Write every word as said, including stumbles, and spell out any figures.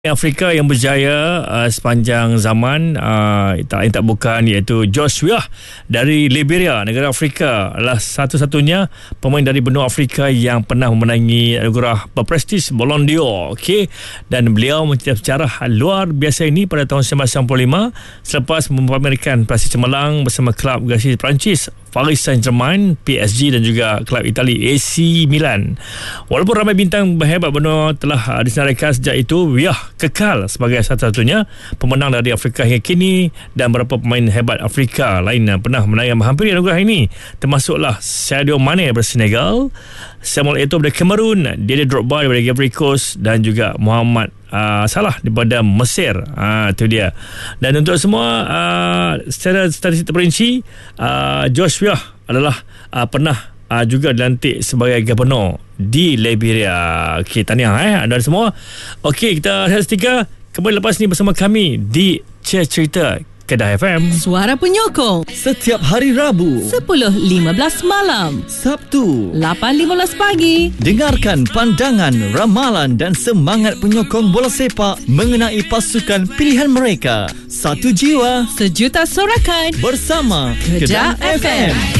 Afrika yang berjaya uh, sepanjang zaman uh, tak lain tak bukan iaitu Josh Weah dari Liberia, negara Afrika, adalah satu-satunya pemain dari benua Afrika yang pernah memenangi anugerah berprestis Ballon d'Or. Okey, dan beliau mencetak sejarah luar biasa ini pada tahun seribu sembilan ratus sembilan puluh lima selepas mempamerkan prestasi cemerlang bersama kelab garasi Perancis Paris Saint-Germain, P S G dan juga kelab Itali A C Milan. Walaupun ramai bintang berhebat benua telah disenaraikan sejak itu, Weah kekal sebagai satu-satunya pemenang dari Afrika hingga kini, dan beberapa pemain hebat Afrika lain pernah menang menghampiri anugerah ini, termasuklah Sadio Mane daripada Senegal, Samuel Eto'o dari Cameroon, Didier Drogba daripada Ivory Coast dan juga Muhammad Uh, Salah daripada Mesir. uh, Itu dia. Dan untuk semua uh, secara statistik terperinci, uh, Josh Weah adalah uh, pernah uh, juga dilantik sebagai Gubernur di Liberia. Okey, tahniah eh anda semua. Okey, kita rehat seketika, kembali lepas ni bersama kami di Cerita Kedah F M. Suara Penyokong setiap hari Rabu sepuluh lima belas malam, Sabtu lapan lima belas pagi. Dengarkan pandangan, ramalan dan semangat penyokong bola sepak mengenai pasukan pilihan mereka. Satu jiwa, sejuta sorakan bersama Kedah F M.